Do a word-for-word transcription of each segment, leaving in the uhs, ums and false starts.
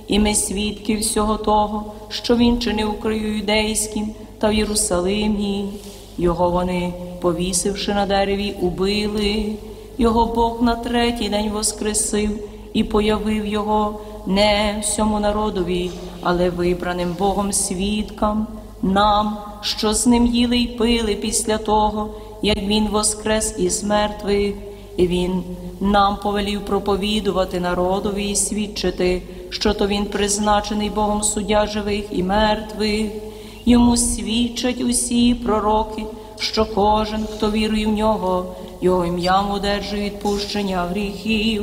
і ми свідки всього того, що він чинив у краю юдейським та в Єрусалимі. Його вони, повісивши на дереві, убили. Його Бог на третій день воскресив і появив його не всьому народові, але вибраним Богом свідкам, нам, що з ним їли й пили після того, як він воскрес із мертвих. І він нам повелів проповідувати народові і свідчити, що то він призначений Богом суддя живих і мертвих. Йому свідчать усі пророки, що кожен, хто вірує в нього, його ім'ям одержує відпущення гріхів.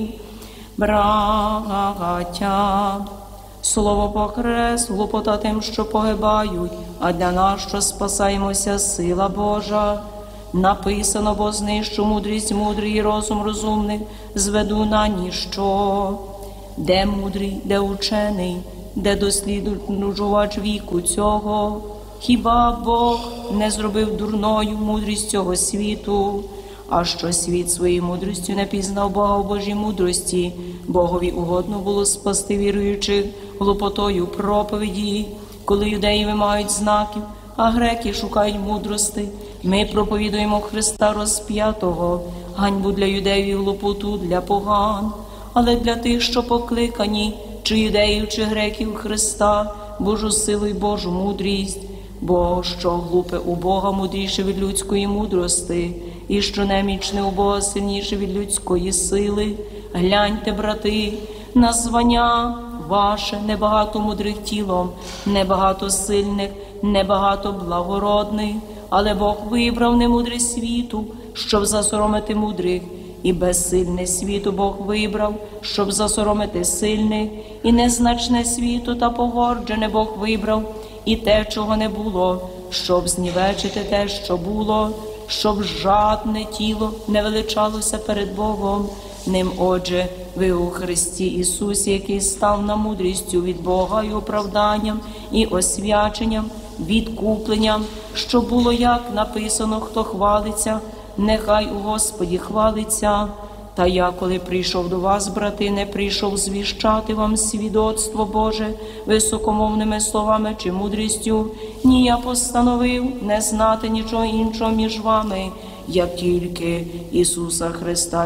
Браття, слово покрес, глупота тим, що погибають, а для нас, що спасаємося, сила Божа. Написано, бо знищу мудрість мудрий і розум розумних, зведу на ніщо. Де мудрий, де учений, де досліджувач віку цього? Хіба Бог не зробив дурною мудрість цього світу? А що світ своєю мудрістю не пізнав Бога в Божій мудрості, Богові угодно було спасти віруючих глупотою проповіді. Коли юдеї вимагають знаків, а греки шукають мудрости, ми проповідуємо Христа розп'ятого, ганьбу для юдеїв і глупоту для поган. Але для тих, що покликані, чи юдеїв, чи греків Христа, Божу силу і Божу мудрість. Бо що глупе у Бога мудріше від людської мудрости, і що немічне у Бога сильніше від людської сили. Гляньте, брати, на звання ваше, небагато мудрих тілом, небагато сильних, небагато благородних, але Бог вибрав немудрих світу, щоб засоромити мудрих, і безсильне світу Бог вибрав, щоб засоромити сильних, і незначне світу та погорджене Бог вибрав, і те, чого не було, щоб знівечити те, що було, щоб жадне тіло не величалося перед Богом. Ним, отже, ви у Христі Ісусі, який став нам мудрістю від Бога і оправданням, і освяченням, відкупленням, що було, як написано, хто хвалиться, нехай у Господі хвалиться. Та я, коли прийшов до вас, брати, не прийшов звіщати вам свідоцтво Боже високомовними словами чи мудрістю, ні, я постановив не знати нічого іншого між вами, як тільки Ісуса Христа